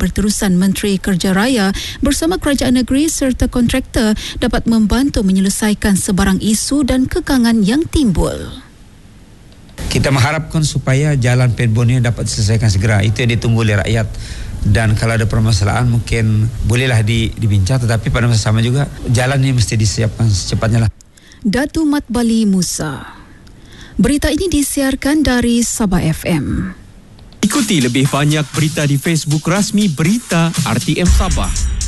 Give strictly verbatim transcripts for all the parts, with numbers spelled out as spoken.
berterusan Menteri Kerja Raya bersama kerajaan negeri serta kontraktor dapat membantu menyelesaikan sebarang isu dan kekangan yang timbul. Kita mengharapkan supaya jalan Pet Borneo dapat diselesaikan segera. Itu yang ditunggu oleh rakyat. Dan kalau ada permasalahan mungkin bolehlah di, dibincang, tetapi pada masa sama juga jalan ini mesti disiapkan secepatnya lah. Datu Mat Bali Musa. Berita ini disiarkan dari Sabah F M. Ikuti lebih banyak berita di Facebook rasmi Berita R T M Sabah.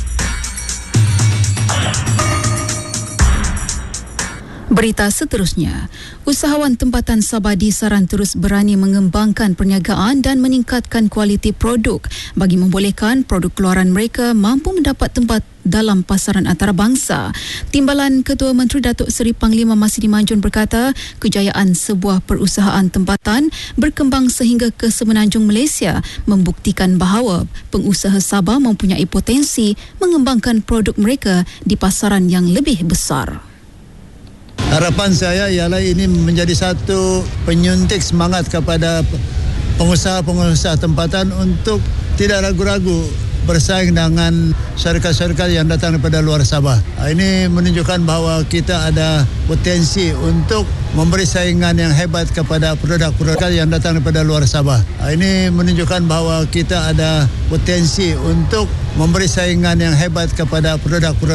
Berita seterusnya, usahawan tempatan Sabah disaran terus berani mengembangkan perniagaan dan meningkatkan kualiti produk bagi membolehkan produk keluaran mereka mampu mendapat tempat dalam pasaran antarabangsa. Timbalan Ketua Menteri Datuk Seri Panglima Masidi Manjun berkata, kejayaan sebuah perusahaan tempatan berkembang sehingga ke semenanjung Malaysia membuktikan bahawa pengusaha Sabah mempunyai potensi mengembangkan produk mereka di pasaran yang lebih besar. Harapan saya ialah ini menjadi satu penyuntik semangat kepada pengusaha-pengusaha tempatan untuk tidak ragu-ragu bersaing dengan syarikat-syarikat yang datang daripada luar Sabah. Ini menunjukkan bahawa kita ada potensi untuk memberi saingan yang hebat kepada produk-produk yang datang daripada luar Sabah. Ini menunjukkan bahawa kita ada potensi untuk memberi saingan yang hebat kepada produk-produk